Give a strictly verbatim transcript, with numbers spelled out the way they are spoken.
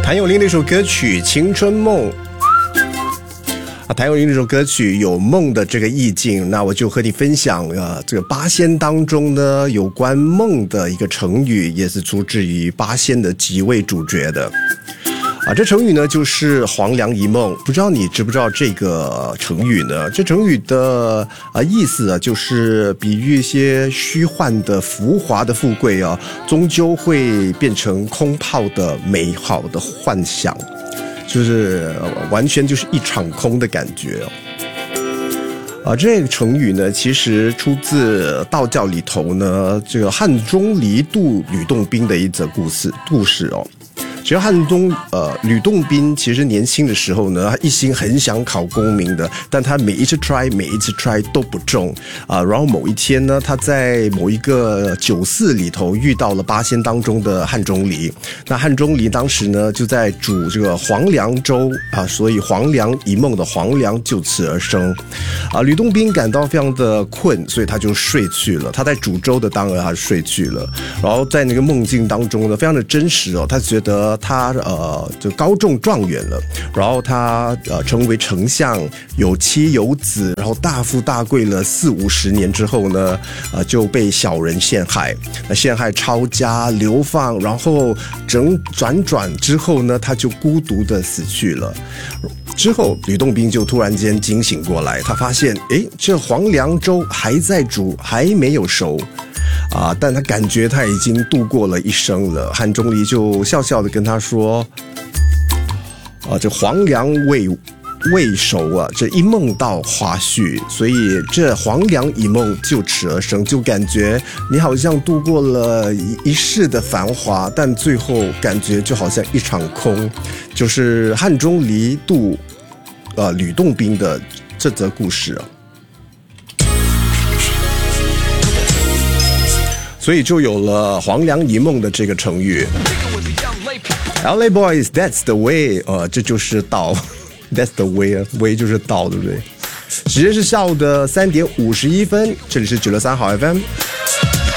谭咏麟的一首歌曲《青春梦》啊，谭咏麟这首歌曲有梦的这个意境，那我就和你分享啊，这个八仙当中呢有关梦的一个成语，也是出自于八仙的几位主角的。啊，这成语呢就是黄粱一梦，不知道你知不知道这个成语呢？这成语的啊意思啊，就是比喻一些虚幻的、浮华的富贵啊，终究会变成空泡的美好的幻想，就是完全就是一场空的感觉哦。啊，这个成语呢，其实出自道教里头呢，这个汉钟离渡吕洞宾的一则故事故事哦。其实汉中呃吕洞宾其实年轻的时候呢，他一心很想考功名的，但他每一次 try 每一次 try 都不中啊、呃。然后某一天呢，他在某一个酒肆里头遇到了八仙当中的汉钟离。那汉钟离当时呢就在煮这个黄粱粥啊，所以黄粱一梦的黄粱就此而生啊。吕洞宾感到非常的困，所以他就睡去了。他在煮粥的当儿他睡去了，然后在那个梦境当中呢，非常的真实哦，他觉得他呃就高中状元了，然后他呃成为丞相，有妻有子，然后大富大贵了四五十年之后呢，呃就被小人陷害，那陷害抄家流放，然后整转转之后呢，他就孤独的死去了。之后吕洞宾就突然间惊醒过来，他发现诶这黄粱粥还在煮，还没有熟啊，但他感觉他已经度过了一生了。汉钟离就笑笑的跟他说啊，这黄粱未未熟啊，这一梦到花絮，所以这黄粱一梦就此而生，就感觉你好像度过了一世的繁华，但最后感觉就好像一场空，就是汉钟离渡呃吕洞宾的这则故事啊。所以就有了黄粱一梦的这个成语。L A Boys, that's the way， 呃，这就是道 ，that's the way， way 就是道，对不对？时间是下午的三点五十一分，这里是九六三好 F M。